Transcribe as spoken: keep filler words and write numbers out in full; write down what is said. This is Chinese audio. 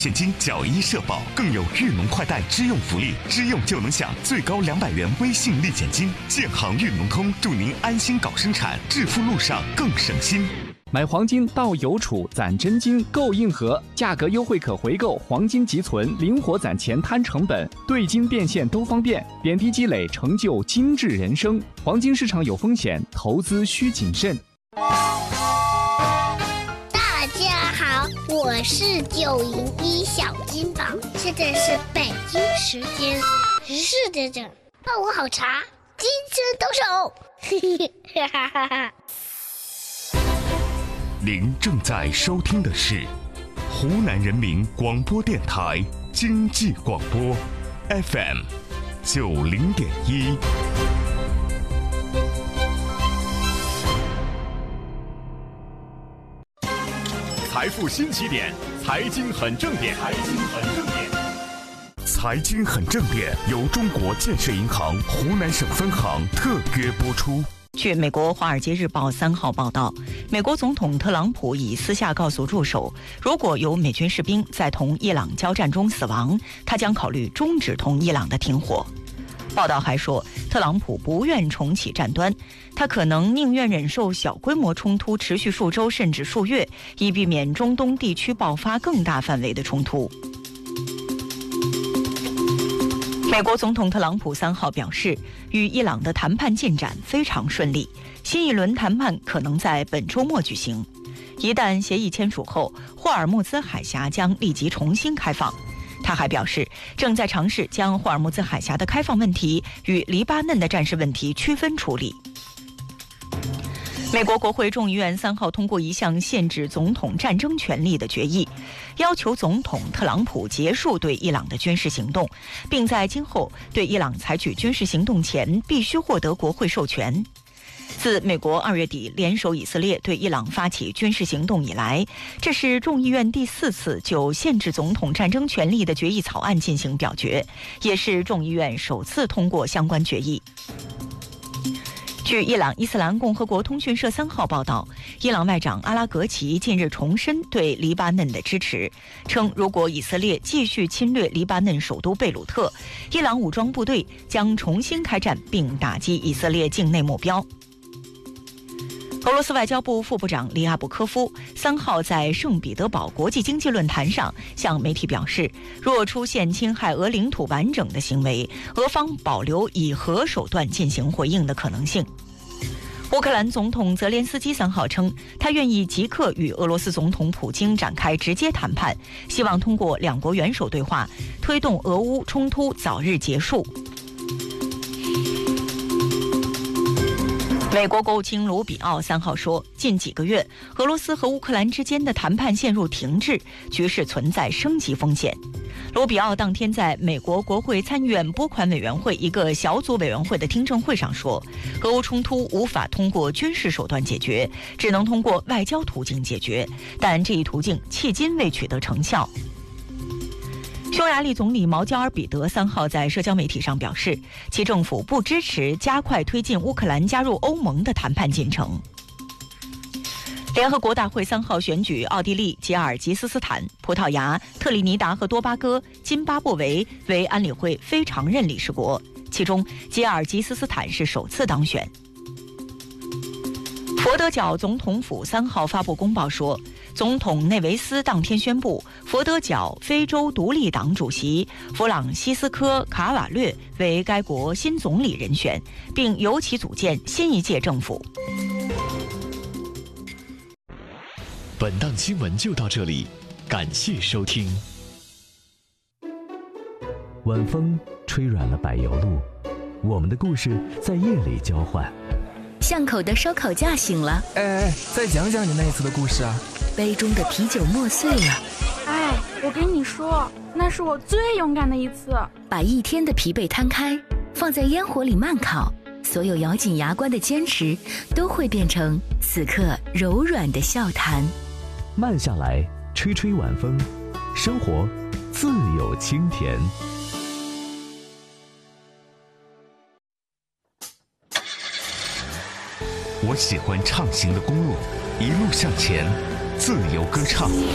现金缴一社保，更有裕农快贷支用福利，支用就能享最高两百元微信立减金。建行裕农通，祝您安心搞生产，致富路上更省心。 买黄金到邮储攒真金购硬核，价格优惠可回购，黄金集存，灵活攒钱摊成本，兑金变现都方便，点滴积累成就精致人生。黄金市场有风险，投资需谨慎。 大家好，我是九零一小金宝，现在是北京时间十四点整。哦，我好茶，金针抖手，嘿嘿哈哈哈。 您正在收听的是湖南人民广播电台经济广播 F M 九零点一。 财富新起点，财经很正点，财经很正点。 财经很正点由中国建设银行湖南省分行特约播出。 据美国《华尔街日报》三号报道，美国总统特朗普已私下告诉助手，如果有美军士兵在同伊朗交战中死亡，他将考虑终止同伊朗的停火。报道还说，特朗普不愿重启战端，他可能宁愿忍受小规模冲突持续数周甚至数月，以避免中东地区爆发更大范围的冲突。美国总统特朗普三号表示，与伊朗的谈判进展非常顺利，新一轮谈判可能在本周末举行。一旦协议签署后，霍尔木兹海峡将立即重新开放。他还表示，正在尝试将霍尔木兹海峡的开放问题与黎巴嫩的战事问题区分处理。美国国会众议院三号通过一项限制总统战争权利的决议，要求总统特朗普结束对伊朗的军事行动，并在今后对伊朗采取军事行动前必须获得国会授权。自美国二月底联手以色列对伊朗发起军事行动以来，这是众议院第四次就限制总统战争权利的决议草案进行表决，也是众议院首次通过相关决议。据伊朗伊斯兰共和国通讯社三号报道，伊朗外长阿拉格齐近日重申对黎巴嫩的支持，称如果以色列继续侵略黎巴嫩首都贝鲁特，伊朗武装部队将重新开战并打击以色列境内目标。俄罗斯外交部副部长里亚布科夫三号在圣彼得堡国际经济论坛上向媒体表示，若出现侵害俄领土完整的行为，俄方保留以核手段进行回应的可能性。乌克兰总统泽连斯基三号称，他愿意即刻与俄罗斯总统普京展开直接谈判，希望通过两国元首对话，推动俄乌冲突早日结束。美国国务卿卢比奥三号说，近几个月，俄罗斯和乌克兰之间的谈判陷入停滞，局势存在升级风险。卢比奥当天在美国国会参议院拨款委员会一个小组委员会的听证会上说，俄乌冲突无法通过军事手段解决，只能通过外交途径解决，但这一途径迄今未取得成效。匈牙利总理毛焦尔彼得三号在社交媒体上表示，其政府不支持加快推进乌克兰加入欧盟的谈判进程。联合国大会三号选举奥地利、吉尔吉斯斯坦、葡萄牙、特立尼达和多巴哥、津巴布韦为安理会非常任理事国，其中吉尔吉斯斯坦是首次当选。佛得角总统府三号发布公报说，总统内维斯当天宣布，佛得角非洲独立党主席弗朗西斯科·卡瓦略为该国新总理人选，并由其组建新一届政府。 本档新闻就到这里，感谢收听。 晚风吹软了柏油路，我们的故事在夜里交换。 巷口的烧烤架醒了， 哎哎，再讲讲你那一次的故事啊！ 杯中的啤酒磨碎了， 哎，我跟你说，那是我最勇敢的一次。 把一天的疲惫摊开，放在烟火里慢烤，所有咬紧牙关的坚持，都会变成此刻柔软的笑谈。 慢下来，吹吹晚风，生活自有清甜。 我喜欢畅行的公路，一路向前，自由歌唱。